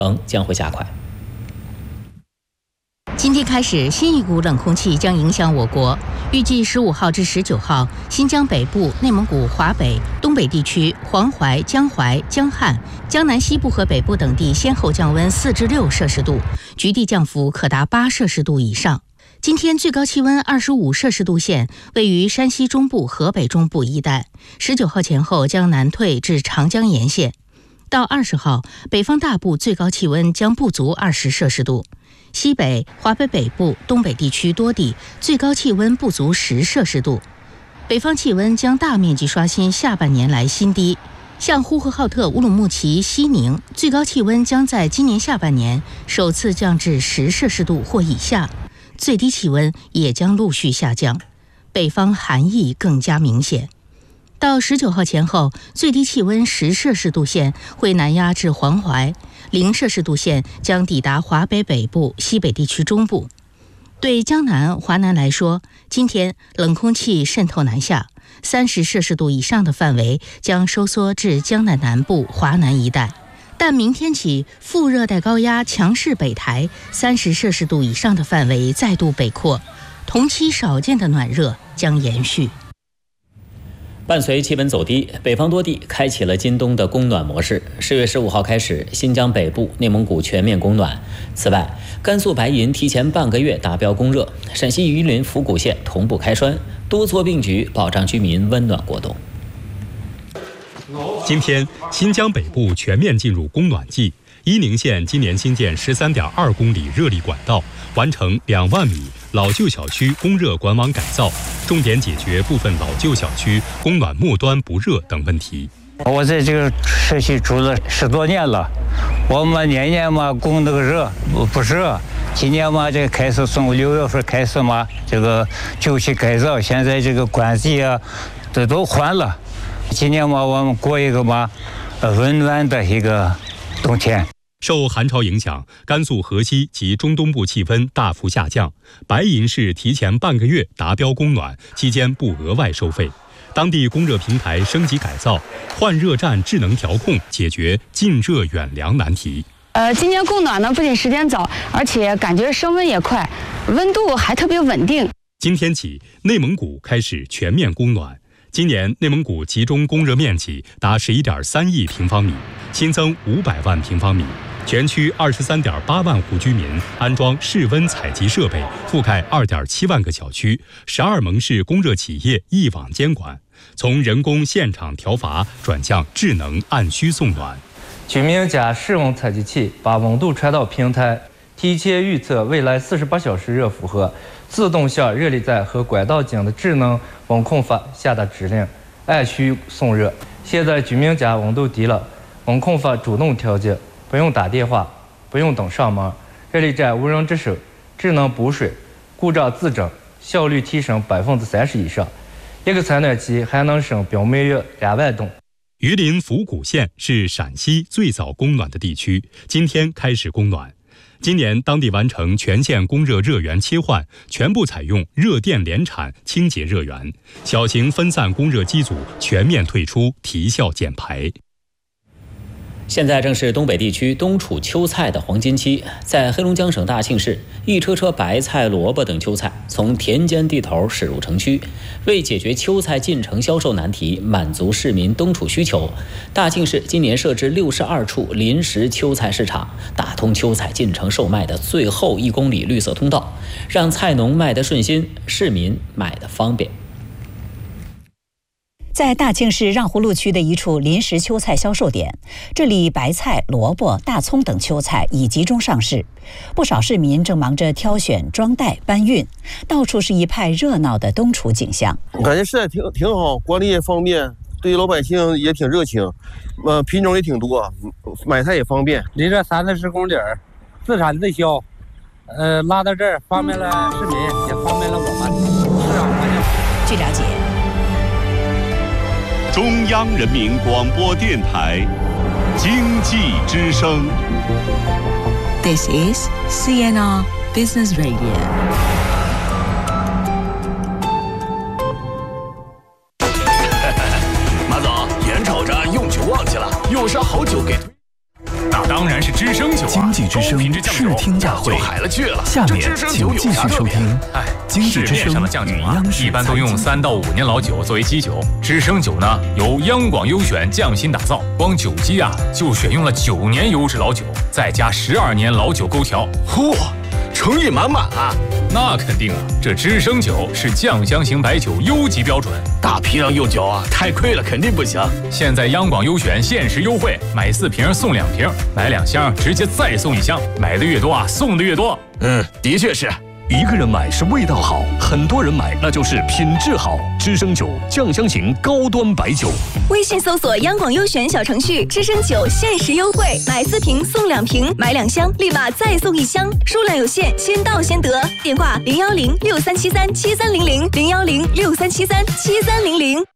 将会加快。 今天开始，新一股冷空气将影响我国。预计15号至19号，新疆北部、内蒙古、华北、东北地区、黄淮、江淮、江汉、江南西部和北部等地先后降温4至6摄氏度，局地降幅可达8摄氏度以上。今天最高气温25摄氏度线位于山西中部、河北中部一带，19号前后将南退至长江沿线。到20号，北方大部最高气温将不足20摄氏度。西北、华北北部、东北地区多地最高气温不足10摄氏度，北方气温将大面积刷新下半年来新低。像呼和浩特、乌鲁木齐、西宁，最高气温将在今年下半年首次降至10摄氏度或以下，最低气温也将陆续下降，北方寒意更加明显。到19号前后，最低气温10摄氏度线会南压至黄淮，0摄氏度线将抵达华北北部、西北地区中部。对江南、华南来说，今天冷空气渗透南下，30摄氏度以上的范围将收缩至江南南部、华南一带。但明天起，副热带高压强势北抬，30摄氏度以上的范围再度北扩，同期少见的暖热将延续。 伴随气温走低，北方多地开启了今冬的供暖模式。10月15号开始，新疆北部、内蒙古全面供暖。此外，甘肃白银提前半个月达标供热，陕西榆林、府谷县同步开栓，多措并举，保障居民温暖过冬。 今天，新疆北部全面进入供暖季。伊宁县今年新建13.2公里热力管道，完成2万米老旧小区供热管网改造，重点解决部分老旧小区供暖末端不热等问题。 我在这个社区住了10多年了，我们年年嘛供那个热不热，今年嘛这个开始从6月份开始嘛这个旧区改造，现在这个管子啊都换了，今年嘛我们过一个嘛温暖的一个冬天。 受寒潮影响，甘肃河西及中东部气温大幅下降，白银市提前半个月达标供暖，期间不额外收费。当地供热平台升级改造，换热站智能调控，解决近热远凉难题。 今年供暖呢，不仅时间早，而且感觉升温也快，温度还特别稳定。 今天起，内蒙古开始全面供暖。今年内蒙古集中供热面积达11.3亿平方米，新增500万平方米。全区23.8万户居民安装室温采集设备，覆盖2.7万个小区，12门市供热企业一网监管，从人工现场调阀转向智能按需送暖。 居民家室温采集器把温度传到平台，提前预测未来48小时热负荷，自动向热力站和管道间的智能温控阀下达指令，按需送热。现在居民家温度低了，温控阀主动调节，不用打电话，不用等上门，热力站无人值守，智能补水，故障自整，效率提升30%以上。一个采暖期还能省表每月2万吨。 榆林府谷县是陕西最早供暖的地区，今天开始供暖。今年当地完成全县供热热源切换，全部采用热电联产清洁热源，小型分散供热机组全面退出，提效减排。 现在正是东北地区冬储秋菜的黄金期，在黑龙江省大庆市，一车车白菜、萝卜等秋菜从田间地头驶入城区。为解决秋菜进城销售难题，满足市民冬储需求，大庆市今年设置62处临时秋菜市场，打通秋菜进城售卖的最后1公里绿色通道，让菜农卖得顺心，市民买得方便。 在大庆市让胡路区的一处临时秋菜销售点，这里白菜、萝卜、大葱等秋菜已集中上市，不少市民正忙着挑选、装袋、搬运，到处是一派热闹的冬储景象。 感觉实在挺好，管理也方便，对老百姓也挺热情，品种也挺多，买菜也方便。 离这30公里，自产自销，拉到这儿方便了市民，也方便了我们市场环境。 据了解， 中央人民广播电台经济之声。 This is CNR Business Radio。 马总，眼瞅着用酒旺季了，有啥好酒给推？ 那当然是知生酒啊！ 经济之声视听大会，下面请继续收听经济之声与央视。 一般都用3到5年老酒作为基酒，知声酒呢由央广优选匠心打造，光酒基啊就选用了9年优质老酒，再加12年老酒勾调。 嚯，诚意满满啊！ 那肯定啊，这知声酒是酱香型白酒优级标准， 大批量用酒啊，太亏了，肯定不行。 现在央广优选限时优惠，买4瓶送2瓶，买2箱直接再送1箱，买的越多啊，送的越多。 的确是。一个人买是味道好，很多人买那就是品质好。知声酒酱香型高端白酒， 微信搜索央广优选小程序，知声酒限时优惠，买4瓶送2瓶，买2箱立马再送1箱，数量有限，先到先得。电话01063737300，01063737300。